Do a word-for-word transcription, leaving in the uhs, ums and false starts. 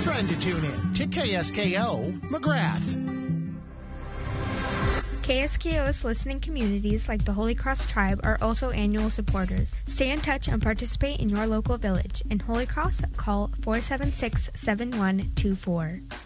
friend to tune in to K S K O McGrath. K S K O's listening communities like the Holy Cross Tribe are also annual supporters. Stay in touch and participate in your local village. In Holy Cross, call four seven six, seven one two four.